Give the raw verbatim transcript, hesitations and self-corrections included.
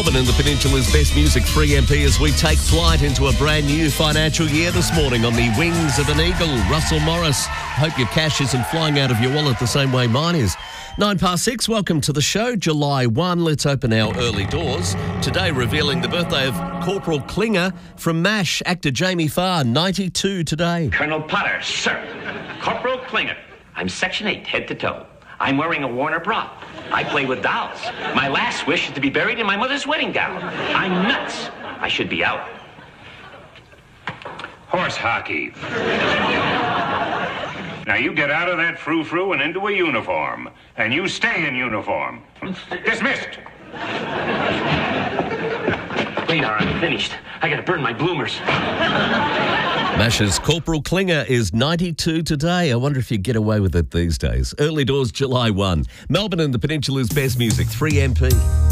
Melbourne and the Peninsula's best music, three M P, as we take flight into a brand new financial year this morning on the wings of an eagle. Russell Morris, hope your cash isn't flying out of your wallet the same way mine is. Nine past six, welcome to the show. July first, let's open our early doors. Today revealing the birthday of Corporal Klinger from MASH, actor Jamie Farr, ninety-two today. Colonel Potter, sir. Corporal Klinger. I'm Section eight, head to toe. I'm wearing a Warner bra. I play with dolls. My last wish is to be buried in my mother's wedding gown. I'm nuts. I should be out. Horse hockey. Now you get out of that frou-frou and into a uniform. And you stay in uniform. Dismissed. Wait, I'm finished. I gotta burn my bloomers. MASH's Corporal Klinger is ninety-two today. I wonder if you get away with it these days. Early doors, July first. Melbourne and the Peninsula's best music, three M P.